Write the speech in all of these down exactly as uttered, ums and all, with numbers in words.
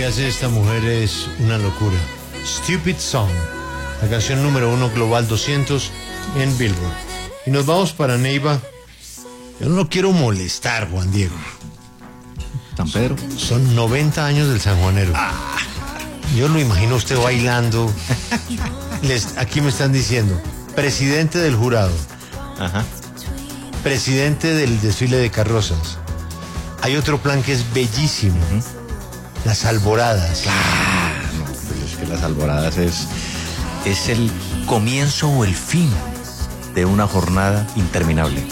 que hace esta mujer es una locura. Stupid Song, la canción número uno global doscientos en Billboard. Y nos vamos para Neiva. Yo no lo quiero molestar, Juan Diego. San Pedro. Son noventa años del sanjuanero. Yo lo imagino usted bailando. Les, aquí me están diciendo, presidente del jurado. Ajá. Presidente del desfile de carrozas. Hay otro plan que es bellísimo. Uh-huh. Las alboradas. Claro, no, pues es que las alboradas es, es el comienzo o el fin de una jornada interminable.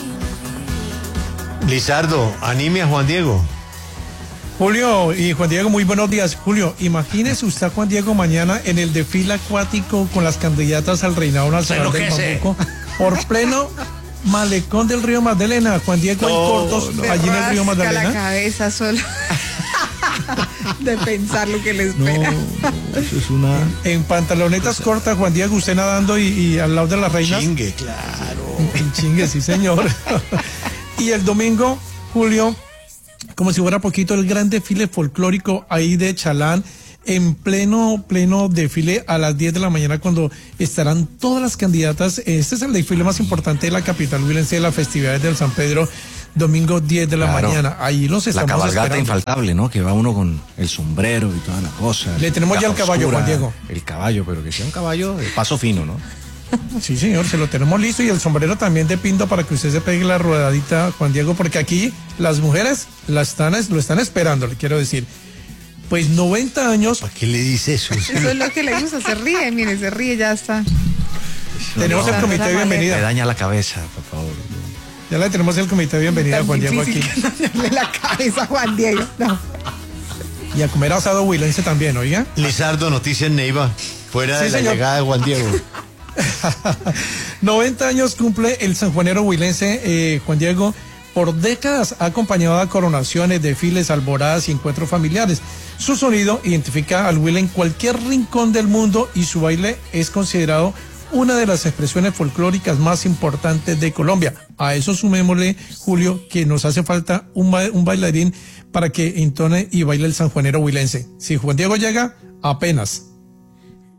Lizardo, anime a Juan Diego. Julio y Juan Diego, muy buenos días. Julio, imagínese usted a Juan Diego mañana en el desfile acuático con las candidatas al reinado nacional del Bambuco por pleno malecón del río Magdalena. Juan Diego en No, cortos no. allí en el río Magdalena. La cabeza solo de pensar lo que le espera. No, eso es una... En, en pantalonetas cortas, Juan Diego, usted nadando y, y al lado de las reinas. Chingue, claro. En chingue, sí, señor. Y el domingo, Julio, como si fuera poquito, el gran desfile folclórico ahí de Chalán, en pleno, pleno desfile a las diez de la mañana, cuando estarán todas las candidatas. Este es el desfile más importante de la capital huilense de las festividades del San Pedro, domingo diez de la Claro. mañana. Ahí los estamos La cabalgata esperando. infaltable, ¿no? Que va uno con el sombrero y toda la cosa. Le tenemos ya el caja caballo, oscura, Juan Diego. El caballo, pero que sea un caballo de paso fino, ¿no? Sí, señor, se lo tenemos listo, y el sombrero también de pinto para que usted se pegue la rodadita, Juan Diego, porque aquí las mujeres la están, lo están esperando, le quiero decir. Pues noventa años. ¿Para qué le dice eso? Eso es lo que le gusta, se ríe, mire, se ríe, ya está. Tenemos No, el comité de Me bienvenida. daña la cabeza, por favor. Ya le tenemos el comité de bienvenida a Tan Juan Diego aquí. difícil que dañarle la cabeza a Juan Diego. No. Y a comer asado huilense también, oiga. Lizardo, noticia en Neiva. Fuera Sí, de la señor. llegada de Juan Diego. noventa años cumple el sanjuanero huilense eh, Juan Diego. Por décadas ha acompañado a coronaciones, desfiles, alboradas y encuentros familiares. Su sonido identifica al Huila en cualquier rincón del mundo y su baile es considerado una de las expresiones folclóricas más importantes de Colombia. A eso sumémosle, Julio, que nos hace falta un, ba- un bailarín para que entone y baile el sanjuanero huilense. Si Juan Diego llega, apenas.